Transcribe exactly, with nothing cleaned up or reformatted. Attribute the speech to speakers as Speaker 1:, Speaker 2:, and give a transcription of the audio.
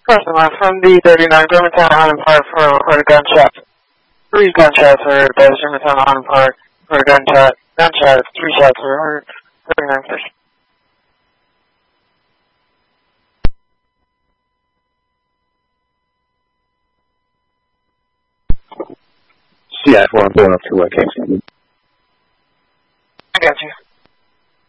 Speaker 1: Customer from the thirty-nine Germantown Highland Park for a recorded gunshot. Three gunshots were heard by the Germantown Highland Park for a gunshot. Gunshot, three shots were heard. thirty-nine first.
Speaker 2: C I four, I'm going up to uh, Kingston.
Speaker 1: I got you.